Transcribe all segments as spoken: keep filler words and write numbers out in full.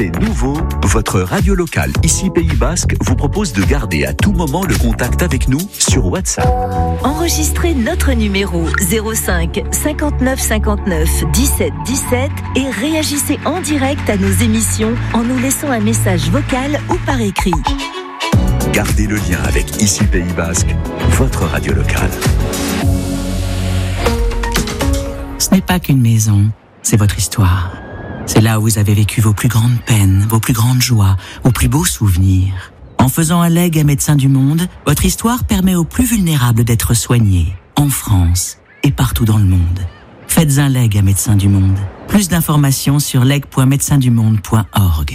C'est nouveau, votre radio locale ici Pays Basque vous propose de garder à tout moment le contact avec nous sur WhatsApp. Enregistrez notre numéro zéro cinq cinquante-neuf cinquante-neuf dix-sept dix-sept et réagissez en direct à nos émissions en nous laissant un message vocal ou par écrit. Gardez le lien avec ici Pays Basque, votre radio locale. Ce n'est pas qu'une maison, c'est votre histoire. C'est là où vous avez vécu vos plus grandes peines, vos plus grandes joies, vos plus beaux souvenirs. En faisant un legs à Médecins du Monde, votre histoire permet aux plus vulnérables d'être soignés, en France et partout dans le monde. Faites un legs à Médecins du Monde. Plus d'informations sur leg point médecins du monde point org.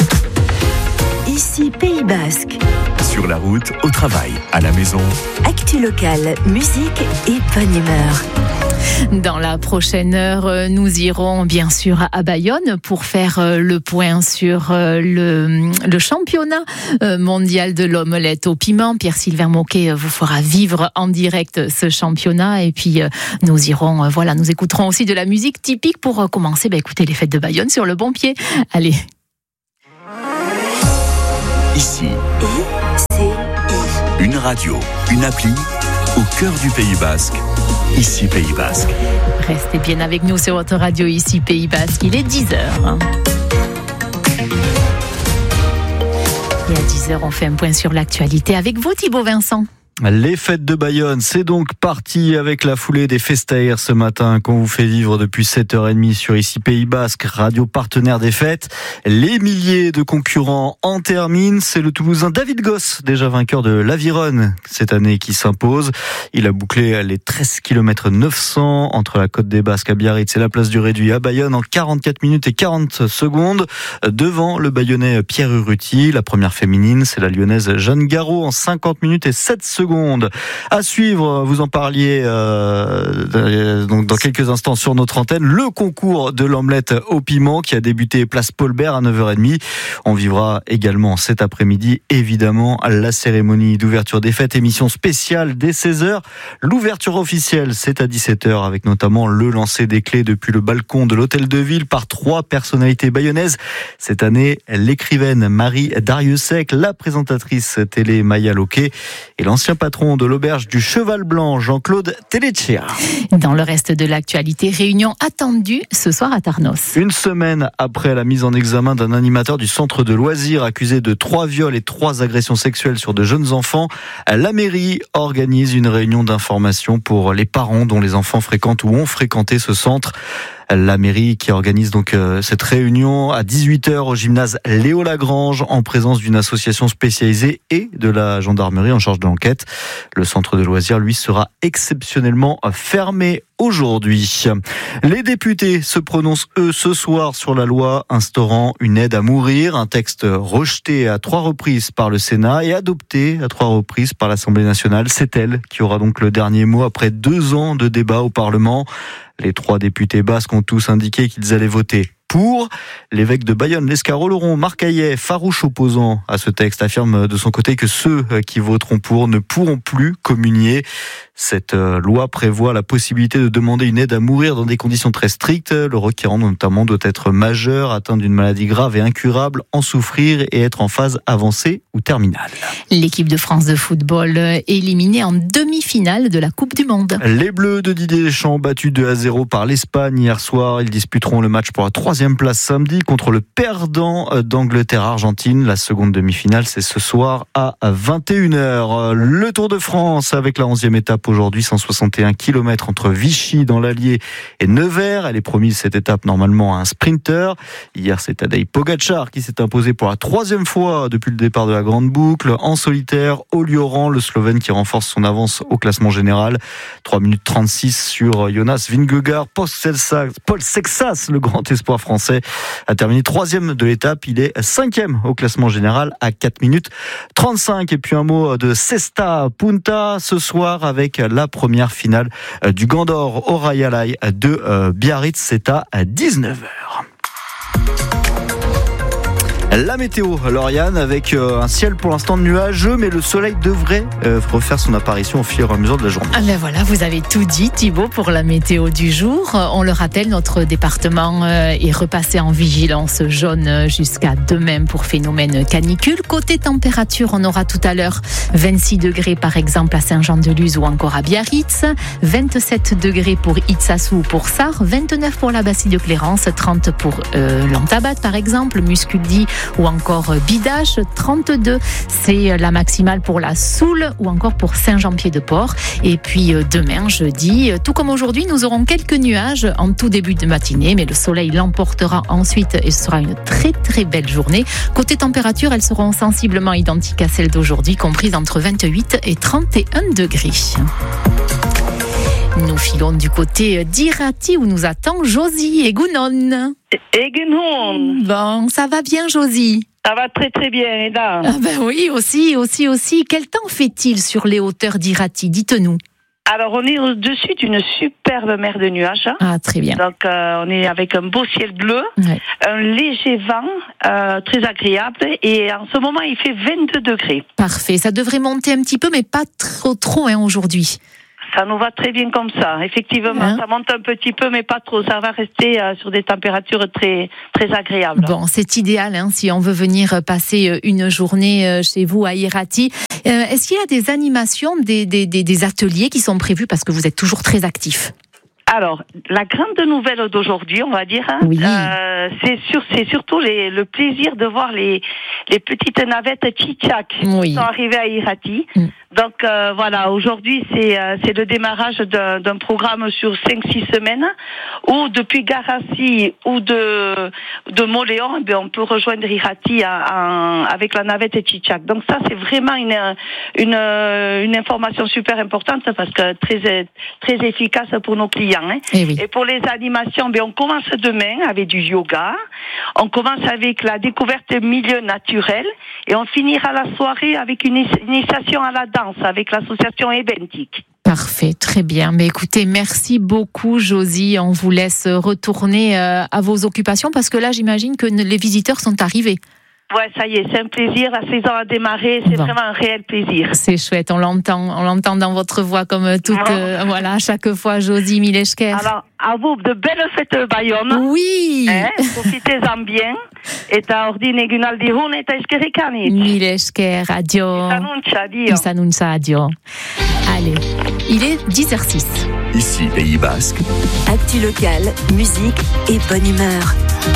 Ici Pays Basque. Sur la route, au travail, à la maison. Actu locale, musique et bonne humeur. Dans la prochaine heure, nous irons bien sûr à Bayonne pour faire le point sur le, le championnat mondial de l'omelette au piment. Pierre-Sylvain Moquet vous fera vivre en direct ce championnat et puis nous irons, voilà, nous écouterons aussi de la musique typique pour commencer, bah, écouter les fêtes de Bayonne sur le bon pied. Allez. Ici, une radio, une appli au cœur du Pays Basque. Ici Pays Basque. Restez bien avec nous sur votre radio ici Pays Basque. Il est dix heures. Et à dix heures, on fait un point sur l'actualité avec vous, Thibaut Vincent. Les fêtes de Bayonne, c'est donc parti avec la foulée des Festaires ce matin qu'on vous fait vivre depuis sept heures trente sur ici Pays Basque, radio partenaire des fêtes. Les milliers de concurrents en terminent. C'est le Toulousain David Goss, déjà vainqueur de l'Aviron cette année, qui s'impose. Il a bouclé les treize kilomètres neuf cents entre la Côte des Basques à Biarritz et la place du Réduit à Bayonne en quarante-quatre minutes et quarante secondes devant le Bayonnais Pierre Urruti. La première féminine, c'est la Lyonnaise Jeanne Garot en cinquante minutes et sept secondes. À suivre, vous en parliez euh, donc dans quelques instants sur notre antenne, le concours de l'omelette au piment qui a débuté place Paul Bert à neuf heures trente. On vivra également cet après-midi, évidemment, la cérémonie d'ouverture des fêtes, émission spéciale dès seize heures. L'ouverture officielle, c'est à dix-sept heures avec notamment le lancer des clés depuis le balcon de l'hôtel de ville par trois personnalités bayonnaises. Cette année, l'écrivaine Marie Dariussec, la présentatrice télé Maya Loquet et l'ancien patron de l'auberge du Cheval Blanc, Jean-Claude Telechea. Dans le reste de l'actualité, réunion attendue ce soir à Tarnos. Une semaine après la mise en examen d'un animateur du centre de loisirs accusé de trois viols et trois agressions sexuelles sur de jeunes enfants, la mairie organise une réunion d'information pour les parents dont les enfants fréquentent ou ont fréquenté ce centre. La mairie qui organise donc euh, cette réunion à dix-huit heures au gymnase Léo Lagrange en présence d'une association spécialisée et de la gendarmerie en charge de l'enquête. Le centre de loisirs, lui, sera exceptionnellement fermé aujourd'hui. Les députés se prononcent, eux, ce soir sur la loi instaurant une aide à mourir, un texte rejeté à trois reprises par le Sénat et adopté à trois reprises par l'Assemblée nationale. C'est elle qui aura donc le dernier mot après deux ans de débat au Parlement. Les trois députés basques ont tous indiqué qu'ils allaient voter pour. L'évêque de Bayonne, l'Escarole, Laurent Marcaillet, farouche opposant à ce texte, affirme de son côté que ceux qui voteront pour ne pourront plus communier. Cette loi prévoit la possibilité de demander une aide à mourir dans des conditions très strictes. Le requérant notamment doit être majeur, atteint d'une maladie grave et incurable, en souffrir et être en phase avancée ou terminale. L'équipe de France de football éliminée en demi-finale de la Coupe du Monde. Les Bleus de Didier Deschamps battus deux à zéro par l'Espagne hier soir. Ils disputeront le match pour la troisième place samedi contre le perdant d'Angleterre-Argentine. La seconde demi-finale, c'est ce soir à vingt et une heures. Le Tour de France avec la onzième étape aujourd'hui, cent soixante et un kilomètres entre Vichy dans l'Allier et Nevers. Elle est promise cette étape normalement à un sprinter. Hier, c'est Tadej Pogačar qui s'est imposé pour la troisième fois depuis le départ de la grande boucle. En solitaire, Olioran, le Slovène qui renforce son avance au classement général. trois minutes trente-six sur Jonas Vingegaard. Paul Sexas, le grand espoir français, a terminé troisième de l'étape. Il est cinquième au classement général à quatre minutes trente-cinq. Et puis un mot de Cesta Punta ce soir avec la première finale du Gandor au Rayalay de Biarritz. C'est à dix-neuf heures. La météo, Lauriane, avec un ciel pour l'instant nuageux, mais le soleil devrait refaire son apparition au fur et à mesure de la journée. Ah ben voilà, vous avez tout dit, Thibaut, pour la météo du jour. On le rappelle, notre département est repassé en vigilance jaune jusqu'à demain pour phénomène canicule. Côté température, on aura tout à l'heure vingt-six degrés par exemple à Saint-Jean-de-Luz ou encore à Biarritz, vingt-sept degrés pour Itsasou ou pour Sarre, vingt-neuf pour la Bassie de Clérance, trente pour euh, Lantabat par exemple, Musculdi ou encore Bidache, trente-deux c'est la maximale pour la Soule ou encore pour Saint-Jean-Pied-de-Port. Et puis demain, jeudi, tout comme aujourd'hui, nous aurons quelques nuages en tout début de matinée, mais le soleil l'emportera ensuite et ce sera une très très belle journée. Côté température, elles seront sensiblement identiques à celles d'aujourd'hui, comprises entre vingt-huit et trente et un degrés. Nous filons du côté d'Irati où nous attend Josie et Gounon. Egunon. Bon, ça va bien, Josie? Ça va très très bien, et là. Ah ben oui, aussi, aussi, aussi. Quel temps fait-il sur les hauteurs d'Irati? Dites-nous. Alors, on est au-dessus d'une superbe mer de nuages. Ah, très bien. Donc, euh, on est avec un beau ciel bleu, ouais. un léger vent, euh, très agréable. Et en ce moment, il fait vingt-deux degrés. Parfait. Ça devrait monter un petit peu, mais pas trop, trop hein, aujourd'hui. Ça nous va très bien comme ça, effectivement. Hein? Ça monte un petit peu, mais pas trop. Ça va rester euh, sur des températures très, très agréables. Bon, c'est idéal hein, si on veut venir passer une journée chez vous à Irati. Euh, est-ce qu'il y a des animations, des, des, des, des ateliers qui sont prévus parce que vous êtes toujours très actifs? Alors, la grande nouvelle d'aujourd'hui, on va dire, hein, oui. euh, c'est, sur, c'est surtout les, le plaisir de voir les, les petites navettes Tchitchak oui. qui sont arrivées à Irati. Mm. Donc euh, voilà, aujourd'hui c'est euh, c'est le démarrage d'un, d'un programme sur cinq six semaines où depuis Garassi ou de de Moléon, eh bien, on peut rejoindre Irati à, à, avec la navette Tchitchak. Donc ça c'est vraiment une une une information super importante parce que très très efficace pour nos clients. Hein. Et, oui. Et pour les animations, bien on commence demain avec du yoga. On commence avec la découverte milieu naturel et on finira la soirée avec une initiation à la danse avec l'association Ebentic. Parfait, très bien. Mais écoutez, merci beaucoup Josie. On vous laisse retourner à vos occupations parce que là, j'imagine que les visiteurs sont arrivés. Ouais, ça y est, c'est un plaisir. La saison a démarré, c'est bon. Vraiment un réel plaisir. C'est chouette, on l'entend, on l'entend dans votre voix comme toute, bon. euh, voilà, chaque fois, Josie Mileshker. Alors, à vous, de belles fêtes Bayonne. Oui. Hein, profitez-en bien. Et ta ordine egunal di rune et ta eskerikani. Mileshker, adio. S'annuncia, adio. S'annuncia, adio. Allez, il est dix heures six. Ici, Pays Basque. Actu local, musique et bonne humeur.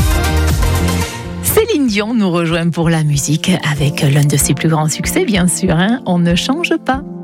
Céline Dion nous rejoint pour la musique avec l'un de ses plus grands succès, bien sûr. Hein, on ne change pas.